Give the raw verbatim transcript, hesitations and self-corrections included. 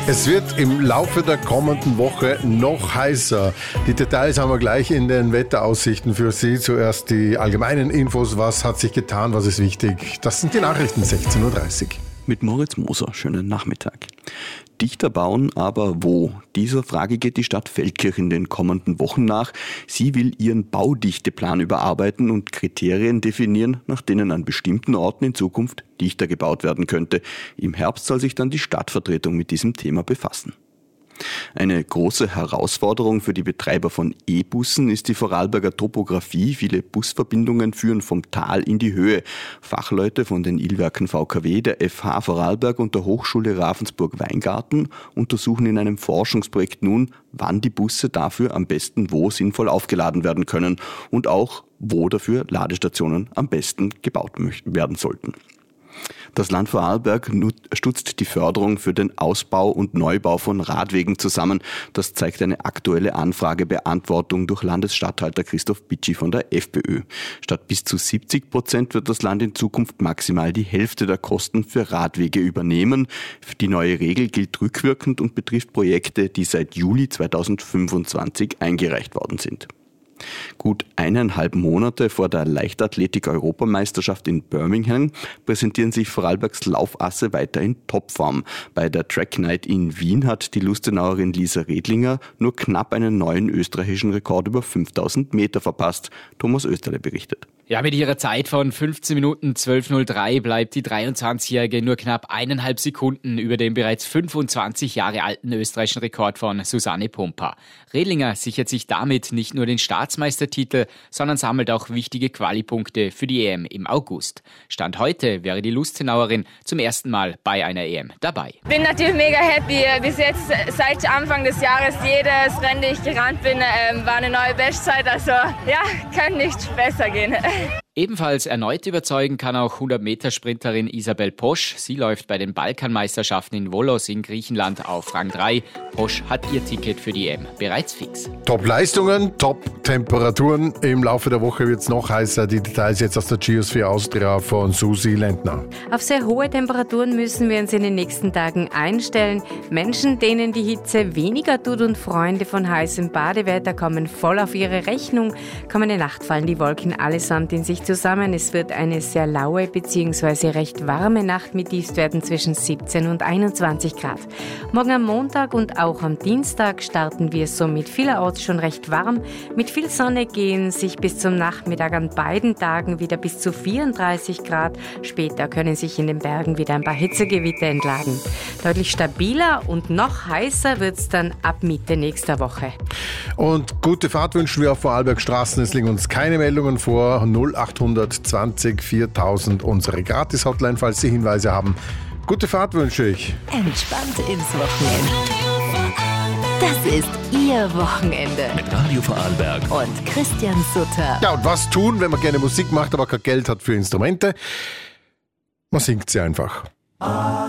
Es wird im Laufe der kommenden Woche noch heißer. Die Details haben wir gleich in den Wetteraussichten für Sie. Zuerst die allgemeinen Infos. Was hat sich getan? Was ist wichtig? Das sind die Nachrichten, sechzehn Uhr dreißig. Mit Moritz Moser. Schönen Nachmittag. Dichter bauen, aber wo? Dieser Frage geht die Stadt Feldkirch in den kommenden Wochen nach. Sie will ihren Baudichteplan überarbeiten und Kriterien definieren, nach denen an bestimmten Orten in Zukunft dichter gebaut werden könnte. Im Herbst soll sich dann die Stadtvertretung mit diesem Thema befassen. Eine große Herausforderung für die Betreiber von E-Bussen ist die Vorarlberger Topografie. Viele Busverbindungen führen vom Tal in die Höhe. Fachleute von den Illwerken V K W, der F H Vorarlberg und der Hochschule Ravensburg-Weingarten untersuchen in einem Forschungsprojekt nun, wann die Busse dafür am besten wo sinnvoll aufgeladen werden können und auch, wo dafür Ladestationen am besten gebaut werden sollten. Das Land Vorarlberg stutzt die Förderung für den Ausbau und Neubau von Radwegen zusammen. Das zeigt eine aktuelle Anfragebeantwortung durch Landesstatthalter Christoph Bitschi von der FPÖ. Statt bis zu siebzig Prozent wird das Land in Zukunft maximal die Hälfte der Kosten für Radwege übernehmen. Die neue Regel gilt rückwirkend und betrifft Projekte, die seit Juli zweitausendfünfundzwanzig eingereicht worden sind. Gut eineinhalb Monate vor der Leichtathletik-Europameisterschaft in Birmingham präsentieren sich Vorarlbergs Laufasse weiter in Topform. Bei der Track Night in Wien hat die Lustenauerin Lisa Redlinger nur knapp einen neuen österreichischen Rekord über fünftausend Meter verpasst. Thomas Österle berichtet. Ja, mit ihrer Zeit von fünfzehn Minuten zwölf null drei bleibt die dreiundzwanzigjährige nur knapp eineinhalb Sekunden über dem bereits fünfundzwanzig Jahre alten österreichischen Rekord von Susanne Pumper. Redlinger sichert sich damit nicht nur den Staatsmeistertitel, sondern sammelt auch wichtige Qualipunkte für die E M im August. Stand heute wäre die Lustenauerin zum ersten Mal bei einer E M dabei. Bin natürlich mega happy. Bis jetzt, seit Anfang des Jahres, jedes Rennen, das ich gerannt bin, ähm, war eine neue Bestzeit. Also ja, kann nicht besser gehen. Ebenfalls erneut überzeugen kann auch hundert-Meter-Sprinterin Isabel Posch. Sie läuft bei den Balkanmeisterschaften in Volos in Griechenland auf Rang drei. Posch hat ihr Ticket für die E M bereits fix. Top-Leistungen, Top-Temperaturen. Im Laufe der Woche wird es noch heißer. Die Details jetzt aus der Geosphere Austria von Susi Lentner. Auf sehr hohe Temperaturen müssen wir uns in den nächsten Tagen einstellen. Menschen, denen die Hitze weniger tut und Freunde von heißem Badewetter kommen voll auf ihre Rechnung. Kommende Nacht fallen die Wolken allesamt in sich zusammen. Es wird eine sehr laue bzw. recht warme Nacht mit Tiefstwerten zwischen siebzehn und einundzwanzig Grad. Morgen am Montag und auch am Dienstag starten wir somit vielerorts schon recht warm. Mit viel Sonne gehen sich bis zum Nachmittag an beiden Tagen wieder bis zu vierunddreißig Grad. Später können sich in den Bergen wieder ein paar Hitzegewitter entladen. Deutlich stabiler und noch heißer wird es dann ab Mitte nächster Woche. Und gute Fahrt wünschen wir auf Vorarlberg Straßen. Es liegen uns keine Meldungen vor. null acht zwanzig viertausend unsere Gratis-Hotline, falls Sie Hinweise haben. Gute Fahrt wünsche ich. Entspannt ins Wochenende. Das ist Ihr Wochenende. Mit Radio Vorarlberg Und Christian Sutter. Ja, und was tun, wenn man gerne Musik macht, aber kein Geld hat für Instrumente? Man singt sie einfach.